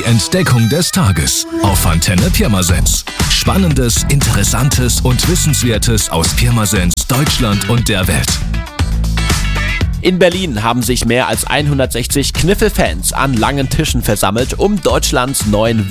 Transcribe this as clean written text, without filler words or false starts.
Entdeckung des Tages auf Antenne Pirmasens. Spannendes, Interessantes und Wissenswertes aus Pirmasens, Deutschland und der Welt. In Berlin haben sich mehr als 160 Kniffel-Fans an langen Tischen versammelt, um Deutschlands neuen